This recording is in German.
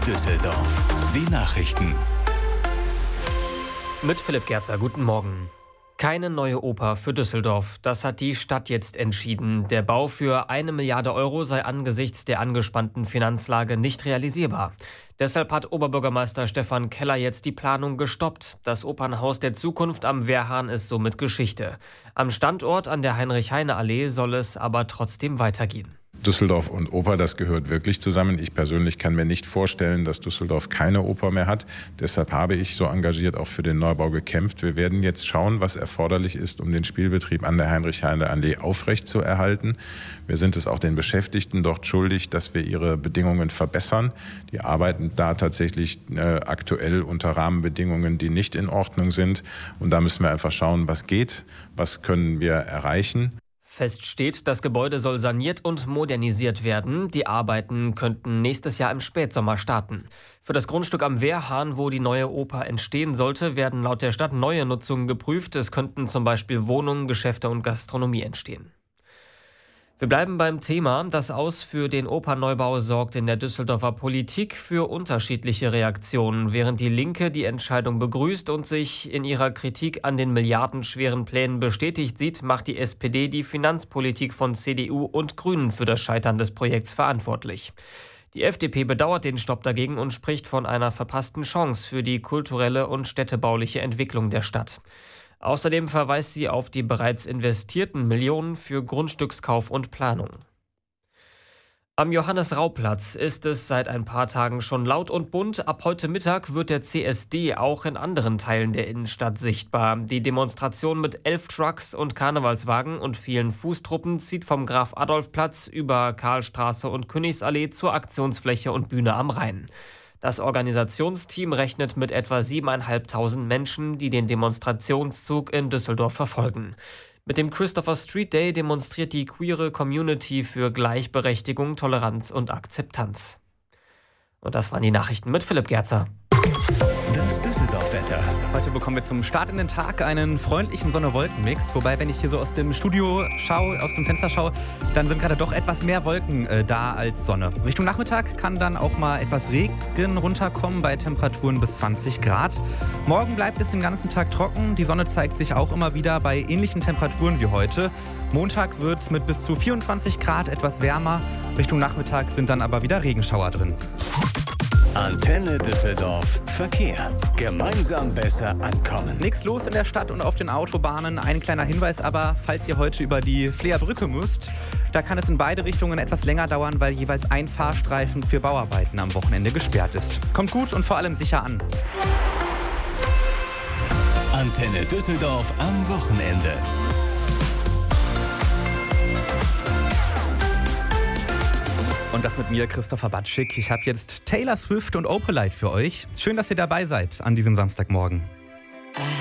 Düsseldorf. Die Nachrichten. Mit Philipp Gerzer, guten Morgen. Keine neue Oper für Düsseldorf. Das hat die Stadt jetzt entschieden. Der Bau für 1 Milliarde Euro sei angesichts der angespannten Finanzlage nicht realisierbar. Deshalb hat Oberbürgermeister Stefan Keller jetzt die Planung gestoppt. Das Opernhaus der Zukunft am Wehrhahn ist somit Geschichte. Am Standort an der Heinrich-Heine-Allee soll es aber trotzdem weitergehen. Düsseldorf und Oper, das gehört wirklich zusammen. Ich persönlich kann mir nicht vorstellen, dass Düsseldorf keine Oper mehr hat. Deshalb habe ich so engagiert auch für den Neubau gekämpft. Wir werden jetzt schauen, was erforderlich ist, um den Spielbetrieb an der Heinrich-Heine-Allee aufrechtzuerhalten. Wir sind es auch den Beschäftigten dort schuldig, dass wir ihre Bedingungen verbessern. Die arbeiten da tatsächlich aktuell unter Rahmenbedingungen, die nicht in Ordnung sind. Und da müssen wir einfach schauen, was geht, was können wir erreichen. Fest steht, das Gebäude soll saniert und modernisiert werden. Die Arbeiten könnten nächstes Jahr im Spätsommer starten. Für das Grundstück am Wehrhahn, wo die neue Oper entstehen sollte, werden laut der Stadt neue Nutzungen geprüft. Es könnten zum Beispiel Wohnungen, Geschäfte und Gastronomie entstehen. Wir bleiben beim Thema. Das Aus für den Opernneubau sorgt in der Düsseldorfer Politik für unterschiedliche Reaktionen. Während die Linke die Entscheidung begrüßt und sich in ihrer Kritik an den milliardenschweren Plänen bestätigt sieht, macht die SPD die Finanzpolitik von CDU und Grünen für das Scheitern des Projekts verantwortlich. Die FDP bedauert den Stopp dagegen und spricht von einer verpassten Chance für die kulturelle und städtebauliche Entwicklung der Stadt. Außerdem verweist sie auf die bereits investierten Millionen für Grundstückskauf und Planung. Am Johannes-Rau-Platz ist es seit ein paar Tagen schon laut und bunt. Ab heute Mittag wird der CSD auch in anderen Teilen der Innenstadt sichtbar. Die Demonstration mit 11 Trucks und Karnevalswagen und vielen Fußtruppen zieht vom Graf-Adolf-Platz über Karlstraße und Königsallee zur Aktionsfläche und Bühne am Rhein. Das Organisationsteam rechnet mit etwa 7.500 Menschen, die den Demonstrationszug in Düsseldorf verfolgen. Mit dem Christopher Street Day demonstriert die queere Community für Gleichberechtigung, Toleranz und Akzeptanz. Und das waren die Nachrichten mit Philipp Gerzer. Das Düsseldorf-Wetter. Heute bekommen wir zum Start in den Tag einen freundlichen Sonne-Wolken-Mix. Wobei, wenn ich hier so aus dem Studio schaue, aus dem Fenster schaue, dann sind gerade doch etwas mehr Wolken da als Sonne. Richtung Nachmittag kann dann auch mal etwas Regen runterkommen bei Temperaturen bis 20 Grad. Morgen bleibt es den ganzen Tag trocken. Die Sonne zeigt sich auch immer wieder bei ähnlichen Temperaturen wie heute. Montag wird es mit bis zu 24 Grad etwas wärmer. Richtung Nachmittag sind dann aber wieder Regenschauer drin. Antenne Düsseldorf. Verkehr. Gemeinsam besser ankommen. Nichts los in der Stadt und auf den Autobahnen. Ein kleiner Hinweis aber, falls ihr heute über die Fleerbrücke müsst, da kann es in beide Richtungen etwas länger dauern, weil jeweils ein Fahrstreifen für Bauarbeiten am Wochenende gesperrt ist. Kommt gut und vor allem sicher an. Antenne Düsseldorf am Wochenende. Und das mit mir, Christopher Batschik. Ich habe jetzt Taylor Swift und Opalite für euch. Schön, dass ihr dabei seid an diesem Samstagmorgen.